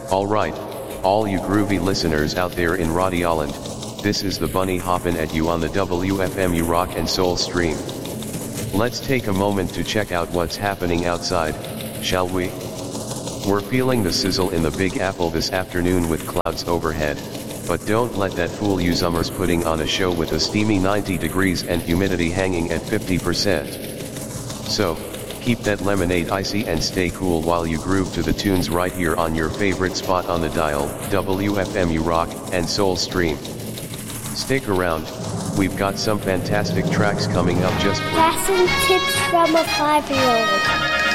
Alright, all you groovy listeners out there in Rhode this is the Bunny hoppin' at you on the WFMU Rock and Soul stream. Let's take a moment to check out what's happening outside, shall we? We're feeling the sizzle in the Big Apple this afternoon with clouds overhead, but don't let that fool you. Summer's putting on a show with a steamy 90 degrees and humidity hanging at 50%. So, keep that lemonade icy and stay cool while you groove to the tunes right here on your favorite spot on the dial, WFMU Rock and Soul stream. Stick around, we've got some fantastic tracks coming up just for Passing tips from a 5-year-old.